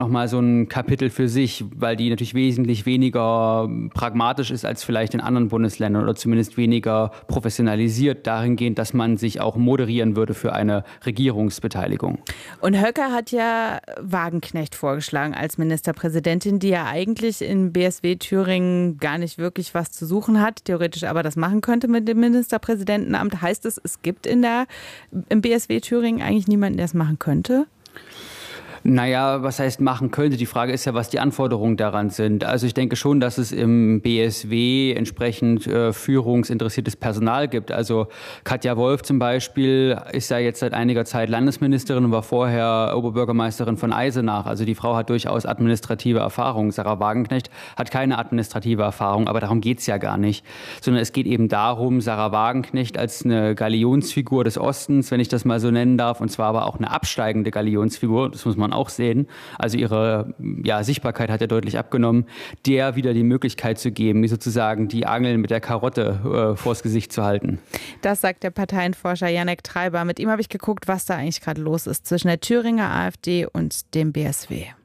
nochmal so ein Kapitel für sich, weil die natürlich wesentlich weniger pragmatisch ist als vielleicht in anderen Bundesländern oder zumindest weniger professionalisiert dahingehend, dass man sich auch moderieren würde für eine Regierungsbeteiligung. Und Höcke hat ja Wagenknecht vorgeschlagen als Ministerpräsidentin, die ja eigentlich in BSW Thüringen gar nicht wirklich was zu suchen hat, theoretisch aber das machen könnte mit dem Ministerpräsidentenamt. Heißt es, es gibt im BSW Thüringen eigentlich niemanden, der es machen könnte? Naja, was heißt machen könnte? Die Frage ist ja, was die Anforderungen daran sind. Also ich denke schon, dass es im BSW entsprechend führungsinteressiertes Personal gibt. Also Katja Wolf zum Beispiel ist ja jetzt seit einiger Zeit Landesministerin und war vorher Oberbürgermeisterin von Eisenach. Also die Frau hat durchaus administrative Erfahrung. Sarah Wagenknecht hat keine administrative Erfahrung, aber darum geht's ja gar nicht. Sondern es geht eben darum, Sarah Wagenknecht als eine Galionsfigur des Ostens, wenn ich das mal so nennen darf, und zwar aber auch eine absteigende Galionsfigur, das muss man auch sehen, also ihre Sichtbarkeit hat ja deutlich abgenommen, der wieder die Möglichkeit zu geben, sozusagen die Angel mit der Karotte vors Gesicht zu halten. Das sagt der Parteienforscher Janek Treiber. Mit ihm habe ich geguckt, was da eigentlich gerade los ist zwischen der Thüringer AfD und dem BSW.